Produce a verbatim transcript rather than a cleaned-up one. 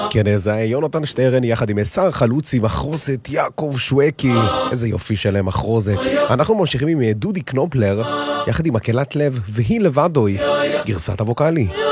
כן, זה יונתן שטרן יחד עם שר חלוצי, מחרוזת יעקב שווקי. איזה יופי שלהם מחרוזת. אנחנו ממשיכים עם דודי קנופלר יחד עם מקהלת לב והיא לבדוי, גרסת הווקאלי.